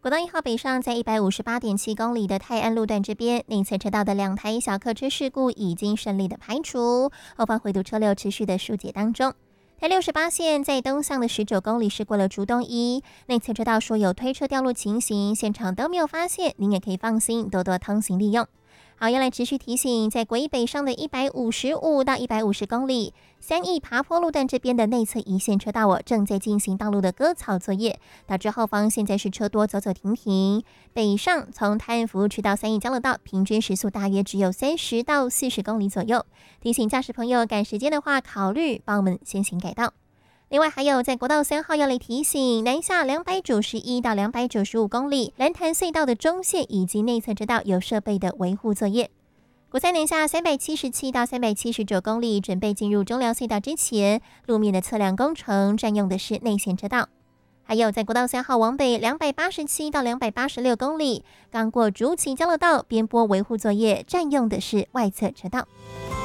国道1号北上在158.7公里的泰安路段这边，内侧车道的2台小客车事故已经顺利的排除，后方回堵车流持续的疏解当中。台68线在东向的19公里是过了竹东一，内侧车道说有推车掉落情形，现场都没有发现，您也可以放心多多通行利用。好，要来持续提醒，在国一北上的155到150公里3义爬坡路段这边的内侧一线车道正在进行道路的割草作业，导致后方现在是车多走走停停。北上从泰安服务区到3义交流道，平均时速大约只有30到40公里左右。提醒驾驶朋友赶时间的话，考虑帮我们先行改道。另外还有在国道3号要来提醒，南下291到295公里蓝潭隧道的中线以及内侧车道有设备的维护作业。国三南下377到379公里，准备进入中寮隧道之前，路面的测量工程占用的是内线车道。还有在国道3号往北287到286公里，刚过竹崎交流道，边坡维护作业占用的是外侧车道。